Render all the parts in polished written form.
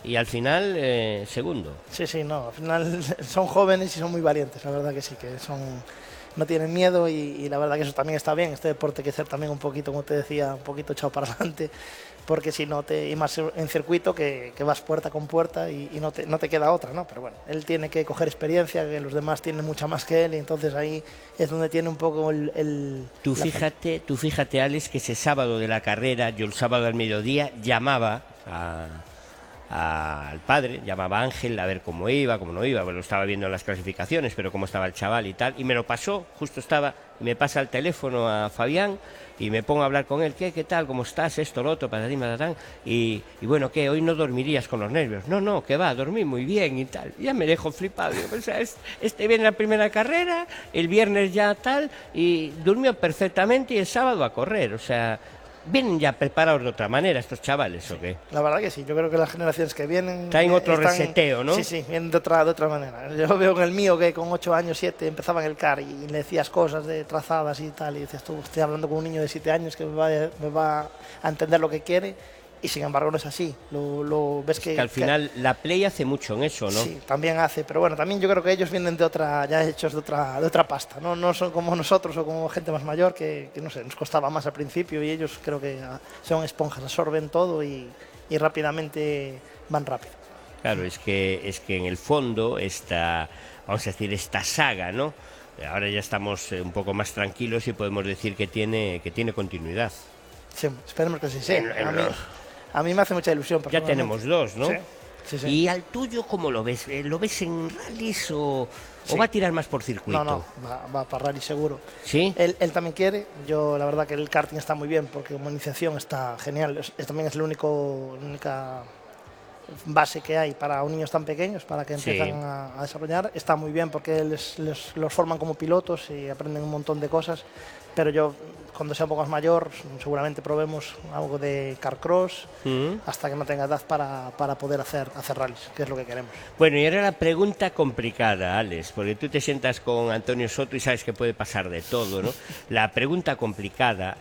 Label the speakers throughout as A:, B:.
A: y al final segundo.
B: Sí, sí, no, al final son jóvenes y son muy valientes, la verdad que sí, que son, no tienen miedo y la verdad que eso también está bien. Este deporte hay que ser también un poquito, como te decía, un poquito echado para adelante, porque si no, y más en circuito que vas puerta con puerta y no te queda otra, ¿no? Pero bueno, él tiene que coger experiencia, que los demás tienen mucha más que él, y entonces ahí es donde tiene un poco
A: Tú fíjate, Alex, que ese sábado de la carrera, yo el sábado al mediodía llamaba al padre, llamaba a Ángel a ver cómo iba, cómo no iba, bueno, estaba viendo las clasificaciones, pero cómo estaba el chaval y tal, y me lo pasó, justo me pasa el teléfono a Fabián y me pongo a hablar con él, ¿qué tal, cómo estás, esto, lo otro, patatín, patatán, y bueno, ¿qué, hoy no dormirías con los nervios? No, que va, dormí muy bien y tal, ya me dejo flipado, digo, o sea, este viene la primera carrera, el viernes ya tal, y durmió perfectamente y el sábado a correr, o sea, ¿vienen ya preparados de otra manera estos chavales o qué?
B: La verdad que sí, yo creo que las generaciones que vienen...
A: Traen otro reseteo, ¿no?
B: Sí, vienen de otra manera. Yo veo en el mío que con 8 años, 7, empezaba en el CAR y le decías cosas de trazadas y tal, y decías tú, estoy hablando con un niño de 7 años que me va a entender lo que quiere, y sin embargo no es así. Lo ves
A: que al final la Play hace mucho en eso, ¿no?
B: Sí, también hace, pero bueno, también yo creo que ellos vienen de otra, ya hechos de otra pasta, no son como nosotros o como gente más mayor que no sé, nos costaba más al principio, y ellos creo que son esponjas, absorben todo y rápidamente van rápido.
A: Claro, es que en el fondo vamos a decir, esta saga, ¿no? Ahora ya estamos un poco más tranquilos y podemos decir que tiene continuidad.
B: Sí, esperemos que sí. A mí me hace mucha ilusión.
A: Ya tenemos dos, ¿no?
B: Sí.
A: ¿Y al tuyo cómo lo ves? ¿Lo ves en rallies o va a tirar más por circuito?
B: No, va para rally seguro.
A: ¿Sí?
B: Él también quiere. Yo, la verdad que el karting está muy bien porque como iniciación está genial. También es la única base que hay para niños tan pequeños, para que empiezan a desarrollar. Está muy bien porque los forman como pilotos y aprenden un montón de cosas. Pero yo, cuando sea un poco más mayor, seguramente probemos algo de carcross hasta que no tenga edad para poder hacer rallies, que es lo que queremos.
A: Bueno, y ahora la pregunta complicada, Alex, porque tú te sientas con Antonio Soto y sabes que puede pasar de todo, ¿no? La pregunta complicada,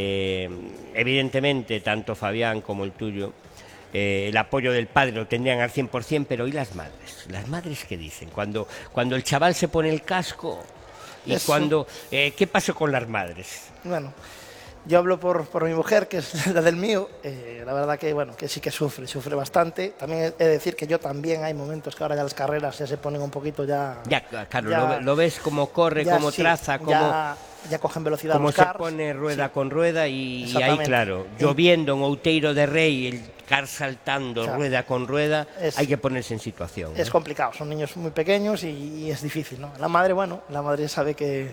A: evidentemente, tanto Fabián como el tuyo, el apoyo del padre lo tendrían al 100%, pero ¿y las madres? ¿Las madres qué dicen? Cuando el chaval se pone el casco... ¿Y qué pasó con las madres?
B: Bueno, yo hablo por mi mujer, que es la del mío. La verdad que, bueno, que sí que sufre bastante. También he de decir que yo también hay momentos que ahora ya las carreras ya se ponen un poquito ya...
A: Claro, lo ves cómo corre, cómo traza,
B: ya cogen velocidad
A: cómo
B: los
A: se
B: cars,
A: pone rueda con rueda y ahí, claro, lloviendo en Outeiro de Rey, el car saltando rueda con rueda, hay que ponerse en situación.
B: Es complicado, son niños muy pequeños y es difícil, ¿no? La madre sabe que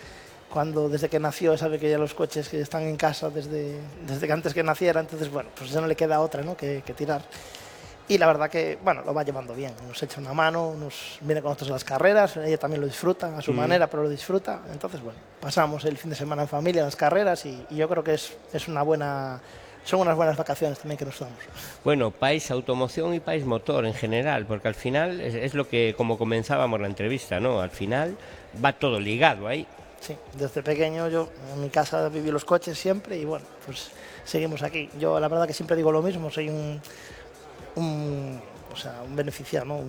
B: desde que nació, sabe que ya los coches que están en casa desde que antes que naciera, entonces, bueno, pues ya no le queda otra, ¿no? que tirar. Y la verdad que, bueno, lo va llevando bien, nos echa una mano, nos viene con nosotros a las carreras, ella también lo disfruta a su manera, pero lo disfruta. Entonces, bueno, pasamos el fin de semana en familia, en las carreras, y yo creo que son unas buenas vacaciones también que nos damos.
A: Bueno, país automoción y país motor en general, porque al final es lo que, como comenzábamos la entrevista, ¿no? Al final va todo ligado ahí.
B: Sí, desde pequeño yo en mi casa viví los coches siempre y bueno, pues seguimos aquí. Yo la verdad que siempre digo lo mismo, soy un beneficiado, ¿no?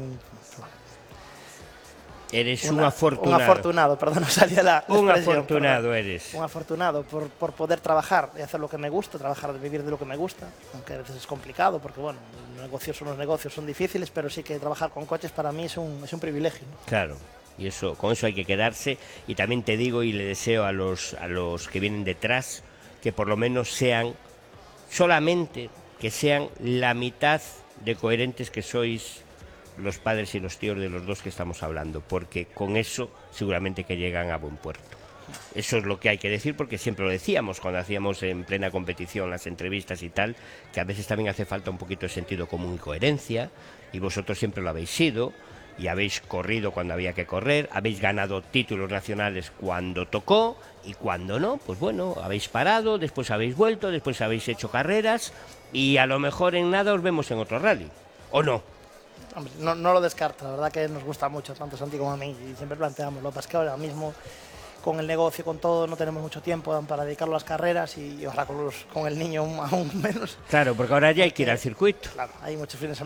A: Eres un afortunado.
B: Un afortunado, perdón, no salía la
A: un afortunado eres.
B: Un afortunado por poder trabajar y hacer lo que me gusta, vivir de lo que me gusta, aunque a veces es complicado porque, bueno, los negocios son difíciles, pero sí que trabajar con coches para mí es un privilegio, ¿no?
A: Claro. Y con eso hay que quedarse. Y también te digo y le deseo a los que vienen detrás que por lo menos solamente sean la mitad de coherentes que sois los padres y los tíos de los dos que estamos hablando, porque con eso seguramente que llegan a buen puerto. Eso es lo que hay que decir, porque siempre lo decíamos cuando hacíamos en plena competición las entrevistas y tal, que a veces también hace falta un poquito de sentido común y coherencia, y vosotros siempre lo habéis sido, y habéis corrido cuando había que correr, habéis ganado títulos nacionales cuando tocó, y cuando no, pues bueno, habéis parado, después habéis vuelto, después habéis hecho carreras, y a lo mejor en nada os vemos en otro rally, ¿o no?
B: Hombre, no lo descarto, la verdad que nos gusta mucho, tanto a Santi como a mí, y siempre planteamos, lo que pasa es que ahora mismo con el negocio, con todo, no tenemos mucho tiempo para dedicarlo a las carreras y ojalá con el niño aún menos.
A: Claro, porque ahora ya hay que ir al circuito.
B: Claro, hay muchos fines de semana